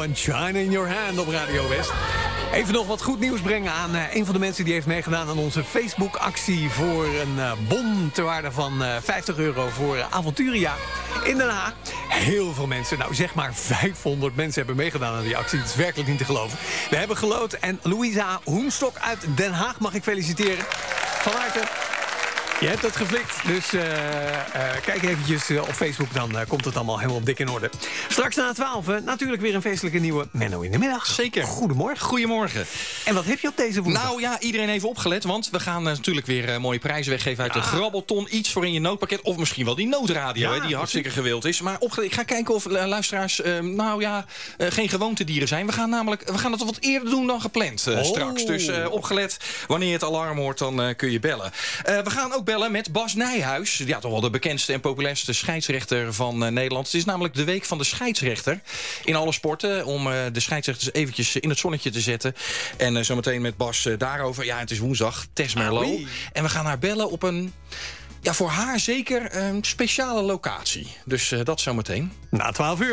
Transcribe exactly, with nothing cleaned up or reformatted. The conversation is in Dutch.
en Shine in Your Hand op Radio West. Even nog wat goed nieuws brengen aan uh, een van de mensen die heeft meegedaan aan onze Facebook-actie voor een uh, bon ter waarde van uh, vijftig euro voor uh, Avonturia in Den Haag. Heel veel mensen, nou zeg maar vijfhonderd mensen hebben meegedaan aan die actie. Dat is werkelijk niet te geloven. We hebben geloot en Louisa Hoenstok uit Den Haag mag ik feliciteren. Van harte. Je hebt het geflikt, dus uh, uh, kijk eventjes uh, op Facebook, dan uh, komt het allemaal helemaal dik in orde. Straks na twaalf natuurlijk weer een feestelijke nieuwe Menno in de middag. Zeker. Goedemorgen. Goedemorgen. En wat heb je op deze woensdag? Nou ja, iedereen even opgelet, want we gaan uh, natuurlijk weer uh, mooie prijzen weggeven uit ja. de Grabbelton. Iets voor in je noodpakket, of misschien wel die noodradio, ja, hè, die hartstikke gewild is. Maar opgelet, ik ga kijken of uh, luisteraars, uh, nou ja, uh, geen gewoontedieren zijn. We gaan namelijk, we gaan het wat eerder doen dan gepland uh, oh. straks. Dus uh, opgelet, wanneer je het alarm hoort, dan uh, kun je bellen. Uh, we gaan ook bellen met Bas Nijhuis. Ja, toch wel de bekendste en populairste scheidsrechter van uh, Nederland. Het is namelijk de week van de scheidsrechter in alle sporten. Om uh, de scheidsrechters eventjes in het zonnetje te zetten. En uh, zometeen met Bas uh, daarover. Ja, het is woensdag. Tess Merlot. Ah, oui. En we gaan haar bellen op een, ja, voor haar zeker een speciale locatie. Dus uh, dat zometeen. Na twaalf uur.